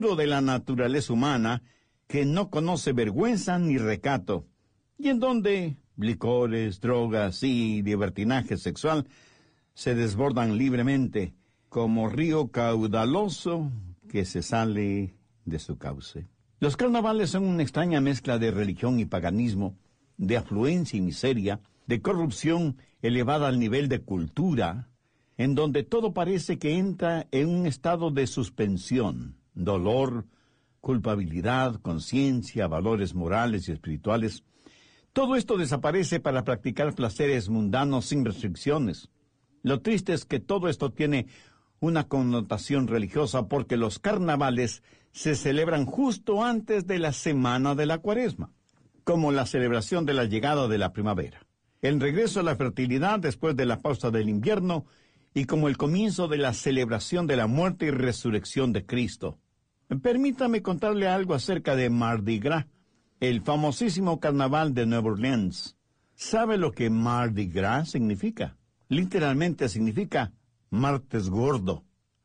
de la naturaleza humana que no conoce vergüenza ni recato, y en donde licores, drogas y libertinaje sexual se desbordan libremente como río caudaloso que se sale de su cauce. Los carnavales son una extraña mezcla de religión y paganismo, de afluencia y miseria, de corrupción elevada al nivel de cultura, en donde todo parece que entra en un estado de suspensión, dolor, culpabilidad, conciencia, valores morales y espirituales. Todo esto desaparece para practicar placeres mundanos sin restricciones. Lo triste es que todo esto tiene una connotación religiosa porque los carnavales se celebran justo antes de la semana de la Cuaresma, como la celebración de la llegada de la primavera, el regreso a la fertilidad después de la pausa del invierno y como el comienzo de la celebración de la muerte y resurrección de Cristo. Permítame contarle algo acerca de Mardi Gras, el famosísimo carnaval de Nueva Orleans. ¿Sabe lo que Mardi Gras significa? Literalmente significa martes gordo.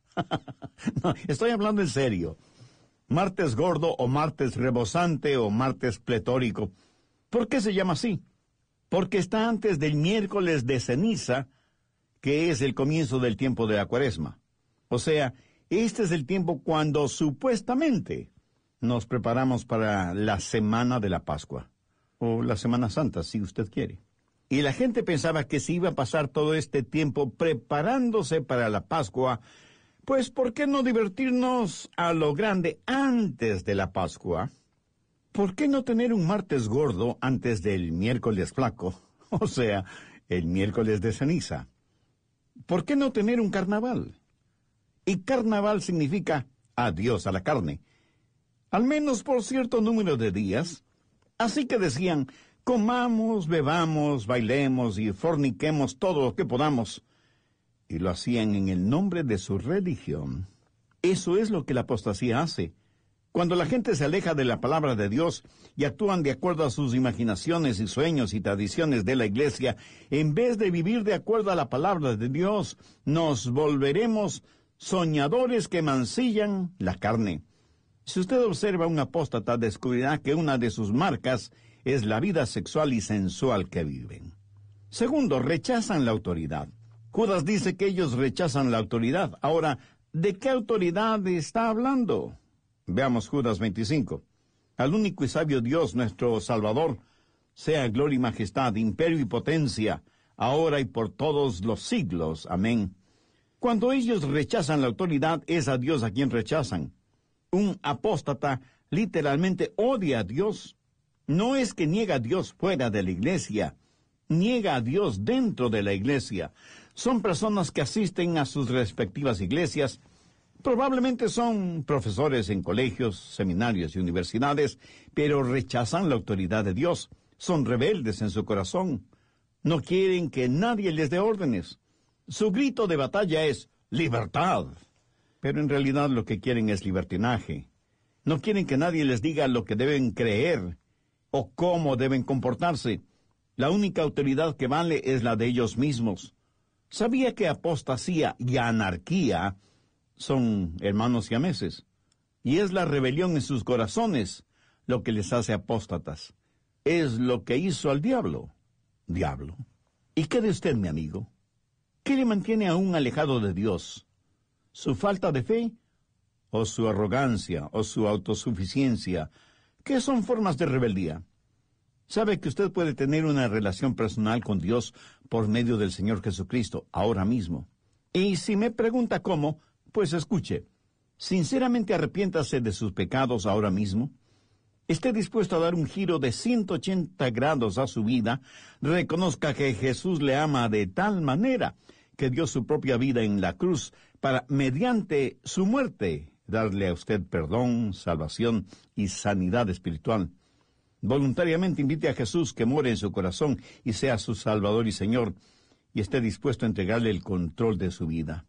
No, estoy hablando en serio. Martes gordo o martes rebosante o martes pletórico. ¿Por qué se llama así? Porque está antes del miércoles de ceniza, que es el comienzo del tiempo de la Cuaresma. O sea, este es el tiempo cuando supuestamente nos preparamos para la semana de la Pascua, o la Semana Santa, si usted quiere. Y la gente pensaba que se iba a pasar todo este tiempo preparándose para la Pascua, pues ¿por qué no divertirnos a lo grande antes de la Pascua? ¿Por qué no tener un martes gordo antes del miércoles flaco? O sea, el miércoles de ceniza. ¿Por qué no tener un carnaval? Y carnaval significa adiós a la carne, al menos por cierto número de días. Así que decían, comamos, bebamos, bailemos y forniquemos todo lo que podamos. Y lo hacían en el nombre de su religión. Eso es lo que la apostasía hace. Cuando la gente se aleja de la palabra de Dios y actúan de acuerdo a sus imaginaciones y sueños y tradiciones de la iglesia, en vez de vivir de acuerdo a la palabra de Dios, nos volveremos soñadores que mancillan la carne. Si usted observa a un apóstata, descubrirá que una de sus marcas es la vida sexual y sensual que viven. Segundo, rechazan la autoridad. Judas dice que ellos rechazan la autoridad. Ahora, ¿de qué autoridad está hablando? Veamos Judas 25. Al único y sabio Dios, nuestro Salvador, sea gloria y majestad, imperio y potencia, ahora y por todos los siglos. Amén. Cuando ellos rechazan la autoridad, es a Dios a quien rechazan. Un apóstata literalmente odia a Dios. No es que niega a Dios fuera de la iglesia, niega a Dios dentro de la iglesia. Son personas que asisten a sus respectivas iglesias. Probablemente son profesores en colegios, seminarios y universidades, pero rechazan la autoridad de Dios. Son rebeldes en su corazón. No quieren que nadie les dé órdenes. Su grito de batalla es libertad. Pero en realidad lo que quieren es libertinaje. No quieren que nadie les diga lo que deben creer o cómo deben comportarse. La única autoridad que vale es la de ellos mismos. ¿Sabía que apostasía y anarquía son hermanos siameses? Y es la rebelión en sus corazones lo que les hace apóstatas. Es lo que hizo al diablo. Diablo. ¿Y qué de usted, mi amigo? ¿Qué le mantiene aún alejado de Dios? ¿Su falta de fe? ¿O su arrogancia? ¿O su autosuficiencia? ¿Qué son formas de rebeldía? ¿Sabe que usted puede tener una relación personal con Dios por medio del Señor Jesucristo ahora mismo? Y si me pregunta cómo, pues escuche. Sinceramente arrepiéntase de sus pecados ahora mismo. Esté dispuesto a dar un giro de 180 grados a su vida. Reconozca que Jesús le ama de tal manera que dio su propia vida en la cruz para, mediante su muerte, darle a usted perdón, salvación y sanidad espiritual. Voluntariamente invite a Jesús que more en su corazón y sea su Salvador y Señor, y esté dispuesto a entregarle el control de su vida.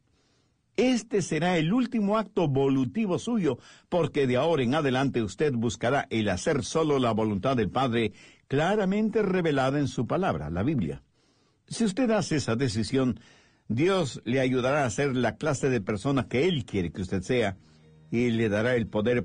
Este será el último acto volutivo suyo, porque de ahora en adelante usted buscará el hacer solo la voluntad del Padre, claramente revelada en su palabra, la Biblia. Si usted hace esa decisión, Dios le ayudará a ser la clase de persona que Él quiere que usted sea, y le dará el poder